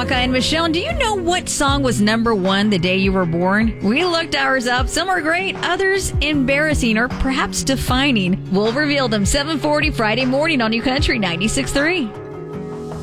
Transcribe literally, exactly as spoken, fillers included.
Hawkeye and Michelle. Do you know what song was number one the day you were born? We looked ours up. Some are great, others embarrassing, or perhaps defining. We'll reveal them seven forty Friday morning on New Country ninety-six point three.